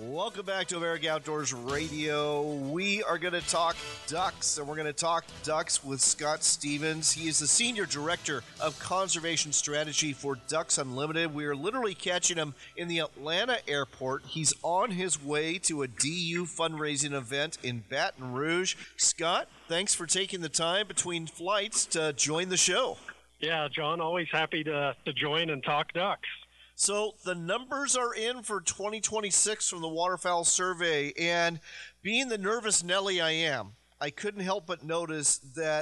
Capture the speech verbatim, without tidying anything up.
Welcome back to American Outdoors Radio. We are going to talk ducks, and we're going to talk ducks with Scott Stevens. He is the Senior Director of Conservation Strategy for Ducks Unlimited. We are literally catching him in the Atlanta airport. He's on his way to a D U fundraising event in Baton Rouge. Scott, thanks for taking the time between flights to join the show. Yeah, John, always happy to, to join and talk ducks. So the numbers are in for twenty twenty-six from the Waterfowl Survey, and being the nervous Nelly I am, I couldn't help but notice that